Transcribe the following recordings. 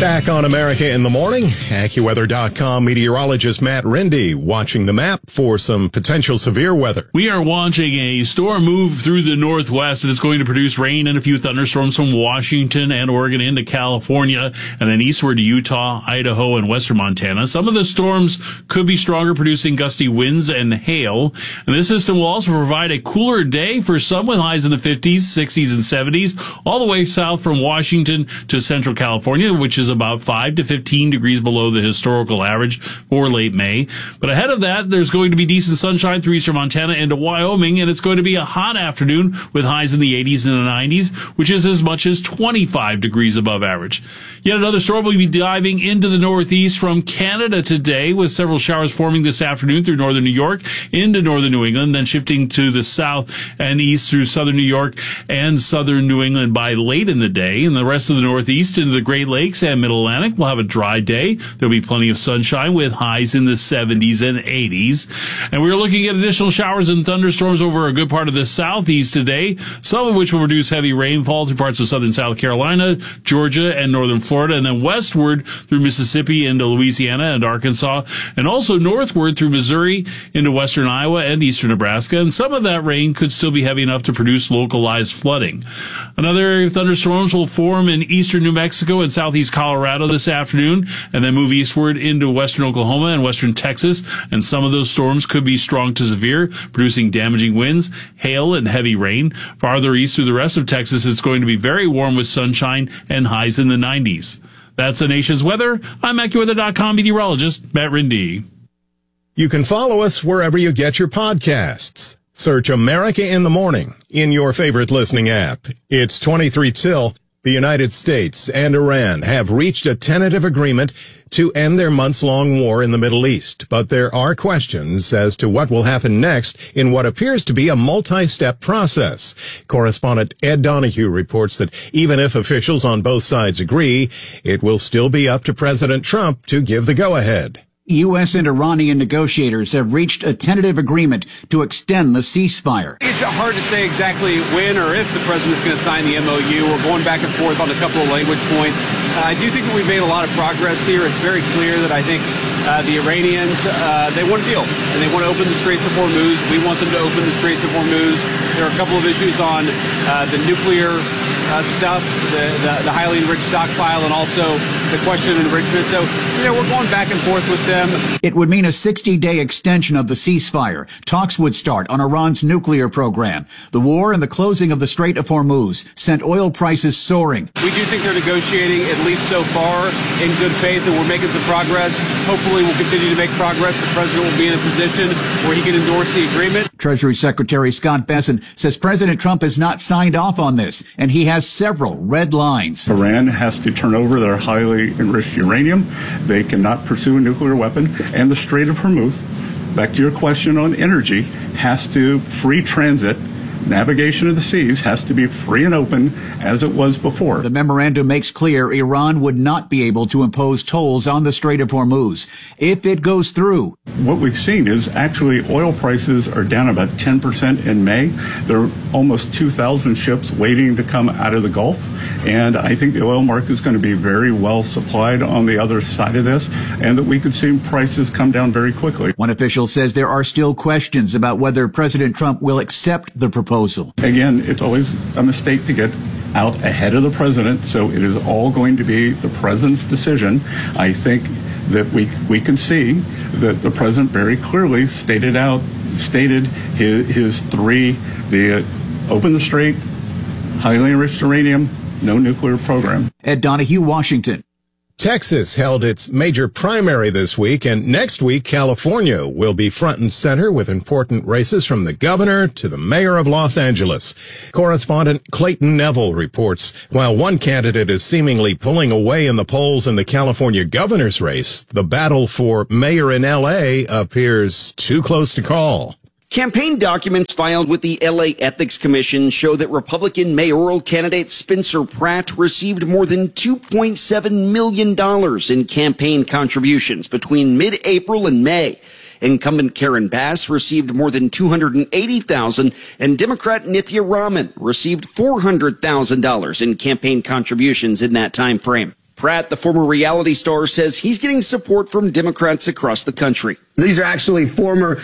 Back on America in the Morning, AccuWeather.com meteorologist Matt Rindy watching the map for some potential severe weather. We are watching a storm move through the northwest, and it's going to produce rain and a few thunderstorms from Washington and Oregon into California, and then eastward to Utah, Idaho, and western Montana. Some of the storms could be stronger, producing gusty winds and hail. And this system will also provide a cooler day for some with highs in the 50s, 60s, and 70s, all the way south from Washington to central California, which is about 5 to 15 degrees below the historical average for late May. But ahead of that, there's going to be decent sunshine through eastern Montana into Wyoming, and it's going to be a hot afternoon with highs in the 80s and the 90s, which is as much as 25 degrees above average. Yet another storm will be diving into the northeast from Canada today, with several showers forming this afternoon through northern New York into northern New England, then shifting to the south and east through southern New York and southern New England by late in the day. And the rest of the northeast into the Great Lakes and Mid-Atlantic will have a dry day. There'll be plenty of sunshine with highs in the 70s and 80s. And we're looking at additional showers and thunderstorms over a good part of the southeast today, some of which will produce heavy rainfall through parts of southern South Carolina, Georgia, and northern Florida, and then westward through Mississippi into Louisiana and Arkansas, and also northward through Missouri into western Iowa and eastern Nebraska. And some of that rain could still be heavy enough to produce localized flooding. Another area of thunderstorms will form in eastern New Mexico and southeast Colorado this afternoon, and then move eastward into western Oklahoma and western Texas. And some of those storms could be strong to severe, producing damaging winds, hail, and heavy rain. Farther east through the rest of Texas, it's going to be very warm with sunshine and highs in the 90s. That's the nation's weather. I'm AccuWeather.com meteorologist Matt Rindy. You can follow us wherever you get your podcasts. Search America in the Morning in your favorite listening app. It's 23 till. The United States and Iran have reached a tentative agreement to end their months-long war in the Middle East, but there are questions as to what will happen next in what appears to be a multi-step process. Correspondent Ed Donahue reports that even if officials on both sides agree, it will still be up to President Trump to give the go-ahead. U.S. and Iranian negotiators have reached a tentative agreement to extend the ceasefire. It's hard to say exactly when or if the president's going to sign the MOU. We're going back and forth on a couple of language points. I do think that we've made a lot of progress here. It's very clear that I think the Iranians, they want a deal, and they want to open the Straits of Hormuz. We want them to open the Straits of Hormuz. There are a couple of issues on the nuclear stuff, the highly enriched stockpile, and also the question of enrichment. So, we're going back and forth with them. It would mean a 60-day extension of the ceasefire. Talks would start on Iran's nuclear program. The war and the closing of the Strait of Hormuz sent oil prices soaring. We do think they're negotiating, at least so far, in good faith, and we're making some progress. Hopefully we'll continue to make progress. The president will be in a position where he can endorse the agreement. Treasury Secretary Scott Bessent says President Trump has not signed off on this, and he has several red lines. Iran has to turn over their highly enriched uranium. They cannot pursue a nuclear weapon. And the Strait of Hormuz, back to your question on energy, has to free transit. Navigation of the seas has to be free and open as it was before. The memorandum makes clear Iran would not be able to impose tolls on the Strait of Hormuz if it goes through. What we've seen is actually oil prices are down about 10% in May. There are almost 2,000 ships waiting to come out of the Gulf. And I think the oil market is going to be very well supplied on the other side of this, and that we could see prices come down very quickly. One official says there are still questions about whether President Trump will accept the proposal. Again, it's always a mistake to get out ahead of the president, so it is all going to be the president's decision. I think that we can see that the president very clearly stated his three: the open the strait, highly enriched uranium, no nuclear program. Ed Donahue, Washington. Texas held its major primary this week, and next week California will be front and center with important races from the governor to the mayor of Los Angeles. Correspondent Clayton Neville reports, while one candidate is seemingly pulling away in the polls in the California governor's race, the battle for mayor in L.A. appears too close to call. Campaign documents filed with the LA Ethics Commission show that Republican mayoral candidate Spencer Pratt received more than $2.7 million in campaign contributions between mid-April and May. Incumbent Karen Bass received more than $280,000, and Democrat Nithya Raman received $400,000 in campaign contributions in that time frame. Pratt, the former reality star, says he's getting support from Democrats across the country. These are actually former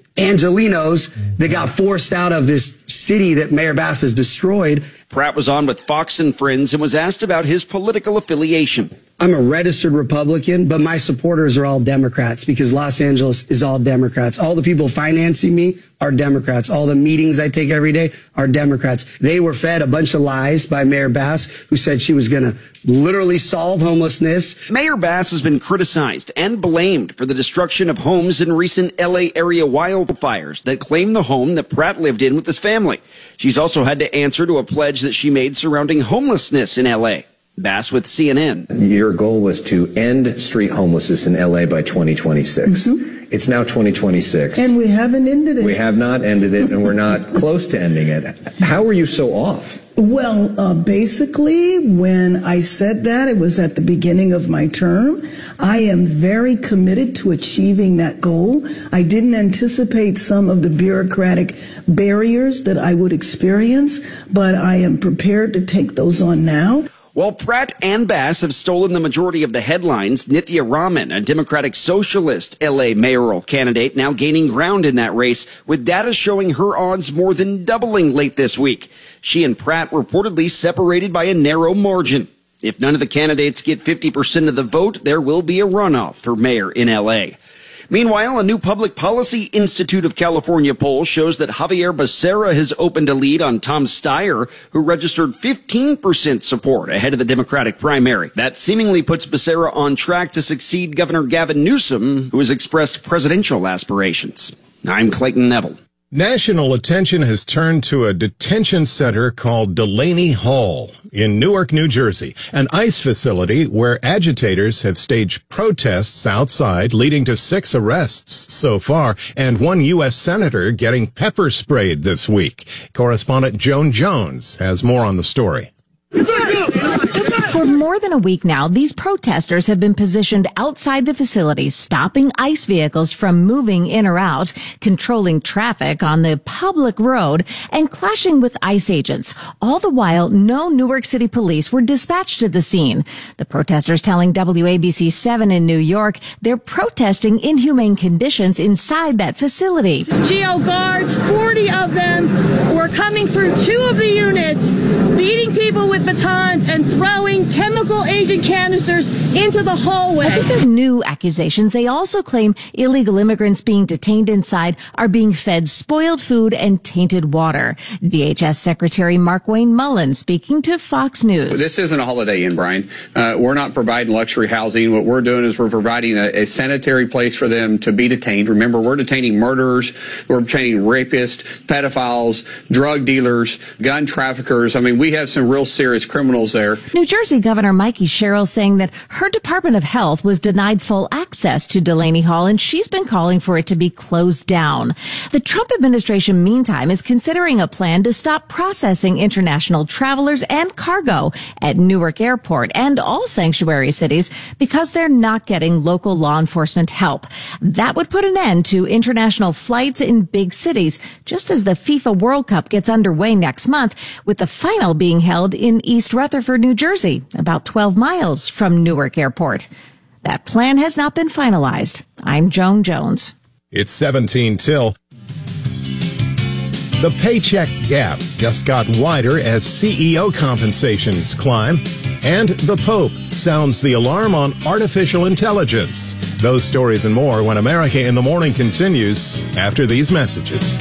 Angelenos that got forced out of this city that Mayor Bass has destroyed. Pratt was on with Fox and Friends and was asked about his political affiliation. I'm a registered Republican, but my supporters are all Democrats because Los Angeles is all Democrats. All the people financing me are Democrats. All the meetings I take every day are Democrats. They were fed a bunch of lies by Mayor Bass, who said she was going to literally solve homelessness. Mayor Bass has been criticized and blamed for the destruction of homes in recent LA area wildfires that claimed the home that Pratt lived in with his family. She's also had to answer to a pledge that she made surrounding homelessness in LA. Bass with CNN. Your goal was to end street homelessness in LA by 2026. Mm-hmm. It's now 2026. And we haven't ended it. We have not ended it, and we're not close to ending it. How are you so off? Well, basically, when I said that, it was at the beginning of my term. I am very committed to achieving that goal. I didn't anticipate some of the bureaucratic barriers that I would experience, but I am prepared to take those on now. While Pratt and Bass have stolen the majority of the headlines, Nithya Raman, a Democratic Socialist LA mayoral candidate, now gaining ground in that race, with data showing her odds more than doubling late this week. She and Pratt reportedly separated by a narrow margin. If none of the candidates get 50% of the vote, there will be a runoff for mayor in LA. Meanwhile, a new Public Policy Institute of California poll shows that Javier Becerra has opened a lead on Tom Steyer, who registered 15% support ahead of the Democratic primary. That seemingly puts Becerra on track to succeed Governor Gavin Newsom, who has expressed presidential aspirations. I'm Clayton Neville. National attention has turned to a detention center called Delaney Hall in Newark, New Jersey, an ICE facility where agitators have staged protests outside, leading to 6 arrests so far, and 1 U.S. senator getting pepper sprayed this week. Correspondent Joan Jones has more on the story. For more than a week now, these protesters have been positioned outside the facility, stopping ICE vehicles from moving in or out, controlling traffic on the public road, and clashing with ICE agents. All the while, no Newark City police were dispatched to the scene. The protesters telling WABC-7 in New York they're protesting inhumane conditions inside that facility. GO guards, 40 of them, were coming through 2 of the units, beating people with batons and throwing chemical agent canisters into the hallway. But these are new accusations. They also claim illegal immigrants being detained inside are being fed spoiled food and tainted water. DHS Secretary Markwayne Mullin speaking to Fox News. This isn't a Holiday Inn, Brian. We're not providing luxury housing. What we're doing is we're providing a sanitary place for them to be detained. Remember, we're detaining murderers, we're detaining rapists, pedophiles, drug dealers, gun traffickers. I mean, we have some real serious criminals there. New Jersey Governor Mikey Sherrill saying that her Department of Health was denied full access to Delaney Hall, and she's been calling for it to be closed down. The Trump administration, meantime, is considering a plan to stop processing international travelers and cargo at Newark Airport and all sanctuary cities because they're not getting local law enforcement help. That would put an end to international flights in big cities, just as the FIFA World Cup gets underway next month, with the final being held in East Rutherford, New Jersey, about 12 miles from Newark Airport. That plan has not been finalized. I'm Joan Jones. It's 17 till. The paycheck gap just got wider as CEO compensations climb, and the Pope sounds the alarm on artificial intelligence. Those stories and more when America in the Morning continues after these messages.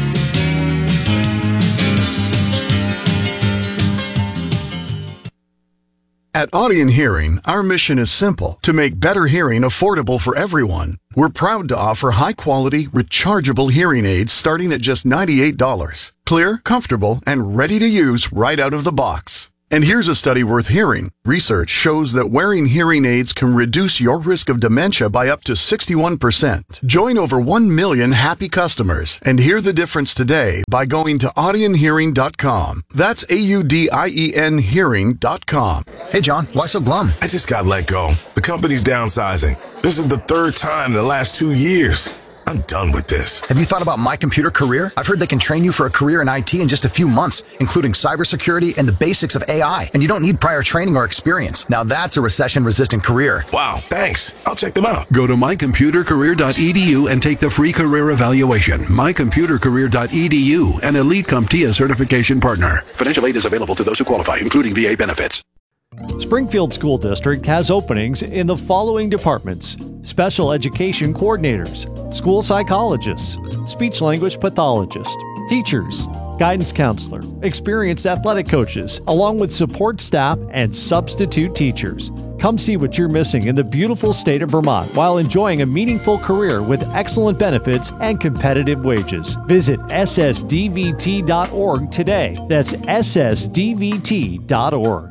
At Audion Hearing, our mission is simple: to make better hearing affordable for everyone. We're proud to offer high-quality, rechargeable hearing aids starting at just $98. Clear, comfortable, and ready to use right out of the box. And here's a study worth hearing. Research shows that wearing hearing aids can reduce your risk of dementia by up to 61%. Join over 1 million happy customers and hear the difference today by going to audionhearing.com. That's AUDIEN hearing.com. Hey, John, why so glum? I just got let go. The company's downsizing. This is the 3rd time in the last 2 years. I'm done with this. Have you thought about My Computer Career? I've heard they can train you for a career in IT in just a few months, including cybersecurity and the basics of AI. And you don't need prior training or experience. Now that's a recession-resistant career. Wow, thanks. I'll check them out. Go to mycomputercareer.edu and take the free career evaluation. mycomputercareer.edu, an Elite CompTIA certification partner. Financial aid is available to those who qualify, including VA benefits. Springfield School District has openings in the following departments: special education coordinators, school psychologists, speech-language pathologist, teachers, guidance counselor, experienced athletic coaches, along with support staff and substitute teachers. Come see what you're missing in the beautiful state of Vermont while enjoying a meaningful career with excellent benefits and competitive wages. Visit ssdvt.org today. That's ssdvt.org.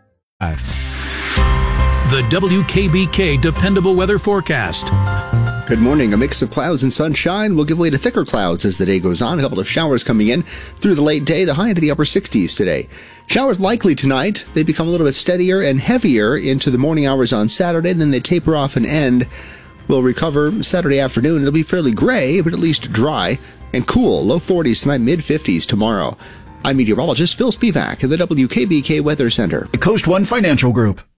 The WKBK Dependable Weather Forecast. Good morning. A mix of clouds and sunshine will give way to thicker clouds as the day goes on. A couple of showers coming in through the late day, the high into the upper 60s today. Showers likely tonight. They become a little bit steadier and heavier into the morning hours on Saturday, then they taper off and end. We'll recover Saturday afternoon. It'll be fairly gray, but at least dry and cool. Low 40s tonight, mid 50s tomorrow. I'm meteorologist Phil Spivak at the WKBK Weather Center. The Coast One Financial Group.